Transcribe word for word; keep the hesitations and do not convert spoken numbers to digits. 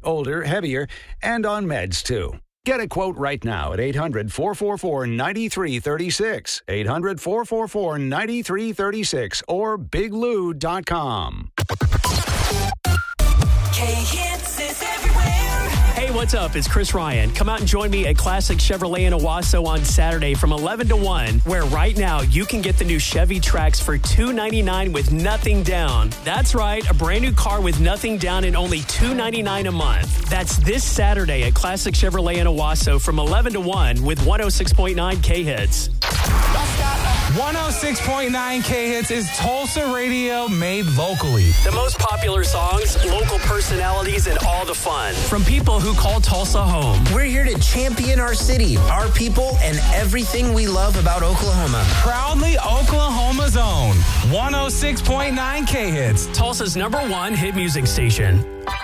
older, heavier, and on meds too. Get a quote right now at eight hundred, four four four, nine three three six, eight hundred, four four four, nine three three six, or big lou dot com. K-Hits is everywhere. Hey, what's up? It's Chris Ryan. Come out and join me at Classic Chevrolet in Owasso on Saturday from eleven to one, where right now you can get the new Chevy Trax for two hundred ninety-nine dollars with nothing down. That's right, a brand new car with nothing down and only two hundred ninety-nine dollars a month. That's this Saturday at Classic Chevrolet in Owasso from eleven to one with one oh six point nine K-Hits. one oh six point nine K-Hits is Tulsa radio made locally. The most popular songs, local personalities, and all the fun. From people who call Tulsa home. We're here to champion our city, our people, and everything we love about Oklahoma. Proudly Oklahoma's own one oh six point nine K-Hits. Tulsa's number one hit music station.